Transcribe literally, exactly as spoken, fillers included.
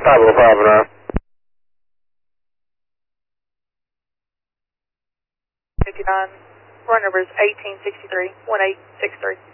five oh five and nine. fifty-nine. Run number is eighteen sixty-three, one eight six three.